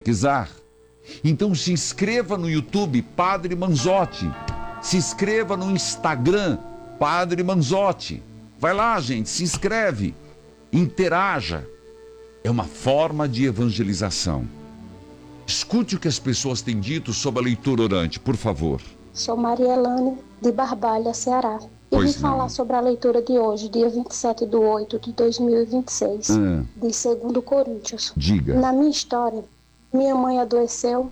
catequizar. Então se inscreva no YouTube, Padre Manzotti. Se inscreva no Instagram, Padre Manzotti. Vai lá, gente, se inscreve, interaja. É uma forma de evangelização. Escute o que as pessoas têm dito sobre a leitura orante, por favor. Sou Maria Elane, de Barbalha, Ceará. E vim falar sobre a leitura de hoje, dia 27/8/2026, de 2 Coríntios. Diga. Na minha história, minha mãe adoeceu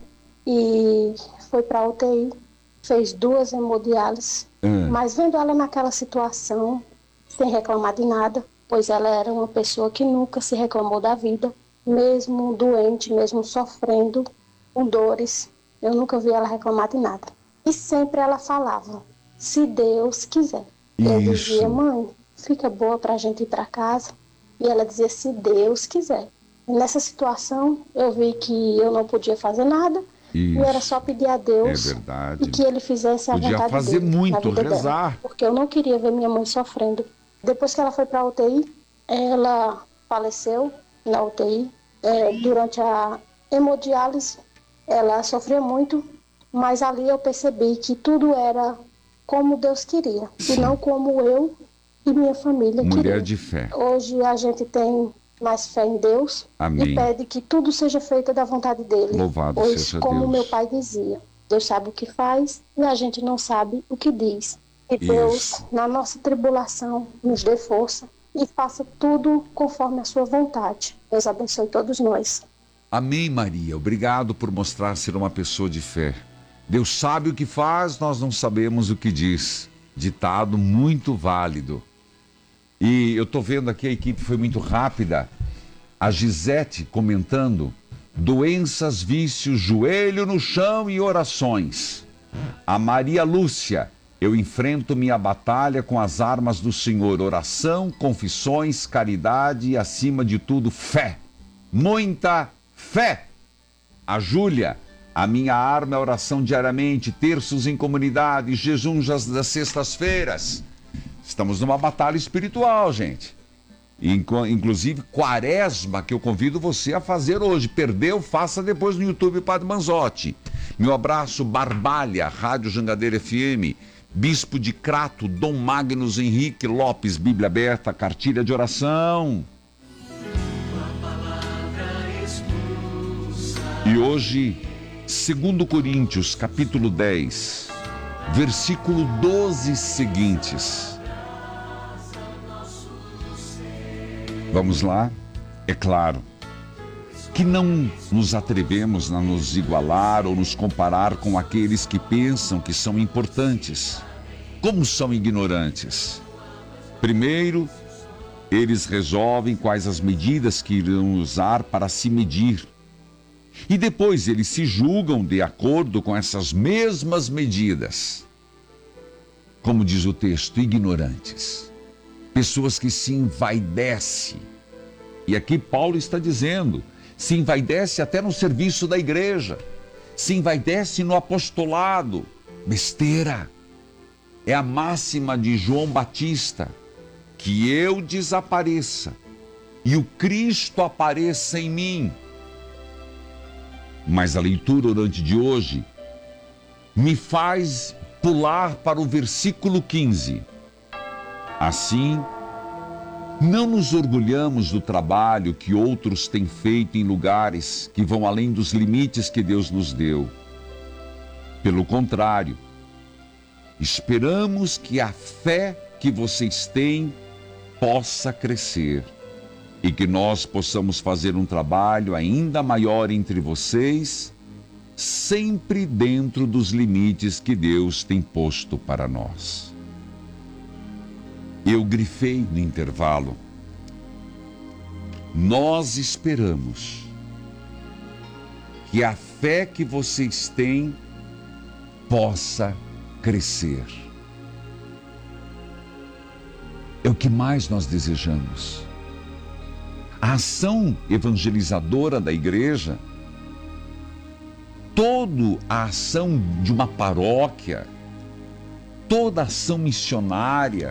e foi para a UTI, fez 2 hemodiálises, mas vendo ela naquela situação, sem reclamar de nada, pois ela era uma pessoa que nunca se reclamou da vida, mesmo doente, mesmo sofrendo, com dores, eu nunca vi ela reclamar de nada. E sempre ela falava, se Deus quiser. Eu dizia, mãe, fica boa pra gente ir para casa. E ela dizia, se Deus quiser. E nessa situação, eu vi que eu não podia fazer nada. E era só pedir a Deus e que Ele fizesse a vontade dele. Podia fazer muito, rezar. Dela, porque eu não queria ver minha mãe sofrendo. Depois que ela foi para a UTI, ela faleceu na UTI. Durante a hemodiálise, ela sofreu muito, mas ali eu percebi que tudo era como Deus queria, e não como eu e minha família queria. Mulher de fé. Hoje a gente tem mais fé em Deus. Amém. E pede que tudo seja feito da vontade dele. Louvado pois, seja como Deus. meu pai dizia, Deus sabe o que faz e a gente não sabe o que diz. E Deus, na nossa tribulação, nos dê força e faça tudo conforme a sua vontade. Deus abençoe todos nós. Amém, Maria. Obrigado por mostrar ser uma pessoa de fé. Deus sabe o que faz, nós não sabemos o que diz. Ditado muito válido. E eu estou vendo aqui, a equipe foi muito rápida. A Gisete comentando, doenças, vícios, joelho no chão e orações. A Maria Lúcia, eu enfrento minha batalha com as armas do Senhor. Oração, confissões, caridade e, acima de tudo, fé. Muita fé. A Júlia, a minha arma é oração diariamente, terços em comunidade, jejuns das sextas-feiras. Estamos numa batalha espiritual, gente. Inclusive, quaresma, que eu convido você a fazer hoje. Perdeu? Faça depois no YouTube, Padre Manzotti. Meu abraço, Barbalha, Rádio Jangadeira FM. Bispo de Crato, Dom Magnus Henrique Lopes, Bíblia Aberta, cartilha de oração. E hoje, 2 Coríntios, capítulo 10, versículo 12 seguintes. Vamos lá? É claro que não nos atrevemos a nos igualar ou nos comparar com aqueles que pensam que são importantes. Como são ignorantes? Primeiro, eles resolvem quais as medidas que irão usar para se medir. E depois eles se julgam de acordo com essas mesmas medidas. Como diz o texto, ignorantes. Pessoas que se envaidecem. E aqui Paulo está dizendo, se envaidece até no serviço da igreja. Se envaidece no apostolado. Besteira. É a máxima de João Batista. Que eu desapareça e o Cristo apareça em mim. Mas a leitura orante de hoje me faz pular para o versículo 15. Assim, não nos orgulhamos do trabalho que outros têm feito em lugares que vão além dos limites que Deus nos deu. Pelo contrário, esperamos que a fé que vocês têm possa crescer e que nós possamos fazer um trabalho ainda maior entre vocês, sempre dentro dos limites que Deus tem posto para nós. Eu grifei no intervalo. Nós esperamos que a fé que vocês têm possa crescer. É o que mais nós desejamos. A ação evangelizadora da igreja, toda a ação de uma paróquia, toda a ação missionária,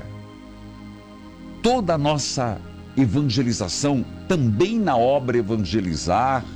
toda a nossa evangelização, também na obra Evangelizar,